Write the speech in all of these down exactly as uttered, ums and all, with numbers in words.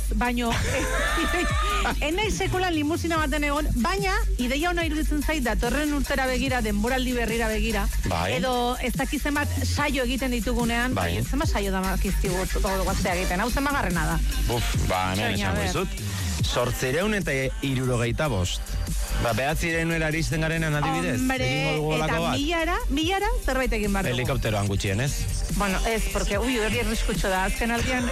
baino enai sekula limusina baten egon, baina ideia ona iruditzen zait datorren urtera begira, denboraldi berrira begira, bai. edo ez dakizen bat saio egiten ditugunean, bai. zenbat saio da makizkigu gaztea egiten, hau zenbat garrena da. Buf, ba, hemen esango izut. Sortzireun eta irurogeita bost. Ba, behatzireun eraristen garenan adibidez. Hombre, eta milara, milara zerbait egin behar dugu. Helikopteroan gutxien, ez? Bueno, ez, porque, ui, hori arriskutxo da, azken aldian...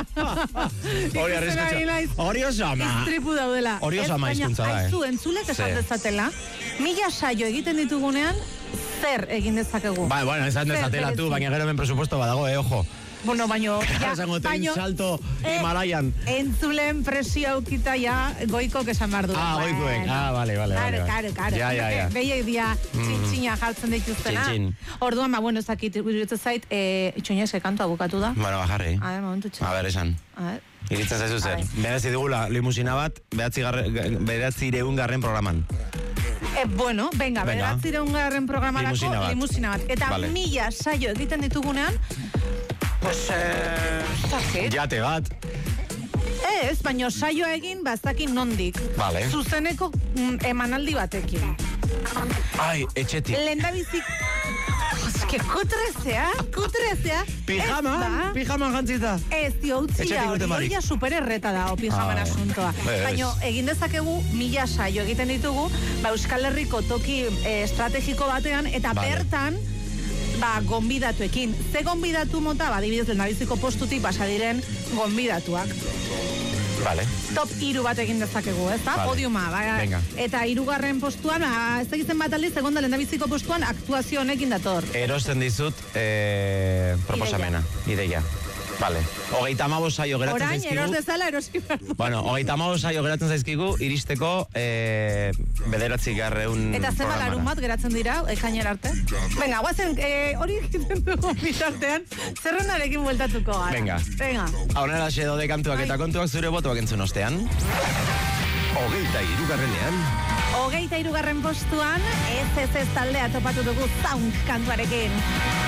Hori arriskutxo. Hori oso ama. Iztripu daudela. Hori oso ama izkuntza da, eh? Aizu, entzulek esan dezatela, mila saio egiten ditugunean, zer egin dezakegu. Ba, bueno, esan dezatela tu, baina gero ben presupuesto badago, eh, ojo. Bueno, baino... Ja, baino salto Himalayan. Eh, entzulen presio aukita ja goiko esan behar du. Ah, goikoek. Ah, vale, vale. Karo, karo, karo. Ja, ja, ja. Behiek dia txintxina jartzen dituztena. Txintxin. Orduan, ba, bueno, ez dakit, iruditzen zait, itxoinez, kantua bukatu da. Bueno, bajarri. A ver, momentu txan. A ver, esan. A ver. Iritzen zaizu zer. Beratzi digula limusina bat, beratzi reun garren programan. Eh, bueno, venga, beratzi reun garren programarako limusina bat. Eta vale. Mila saio egiten ditugunean, pues, eh, jate bat. Ez, baino saioa egin, bazakin nondik. Vale. Zuzeneko mm, emanaldi batekin. Ai, etxetik. Lehendabizik... Eske kutrezea, kutrezea. Pijama, pijama jantzita. Ez, dio, utzia hori, hori ja supererreta da, o pijaman asuntoa. Baina, egin dezakegu, mila saio egiten ditugu, ba, Euskal Herriko toki eh, estrategiko batean, eta vale. Bertan, ba, gonbidatuekin. Ze gonbidatu mota, ba, dibidez, lehendabiziko postutik basa diren gonbidatuak. Vale. Top iru bat egin dezakegu, ez da? Vale. Podiuma, ba, eta irugarren postuan, ba, ez egiten bat aldiz, segonda lehendabiziko postuan, aktuazio honekin dator. Erosten dizut, eh, proposamena, ideia. Vale. Hogeita amabos saio geratzen orain, zaizkigu. Orain, eros dezala, erosi berdu. Bueno, hogeita amabos saio geratzen zaizkigu, iristeko eh, bederatzi garreun eta zema larun bat geratzen dira, ekainera arte. Venga, guazen, eh, hori egiten dugu bitartean, zerrendarekin bueltatuko gara. Venga. Venga. Haunera xedo de kantuak eta kontuak zure botuak entzun ostean. Hogeita irugarrenean. Hogeita irugarren postuan, ez ez ez taldea topatu dugu Zaunk kantuarekin.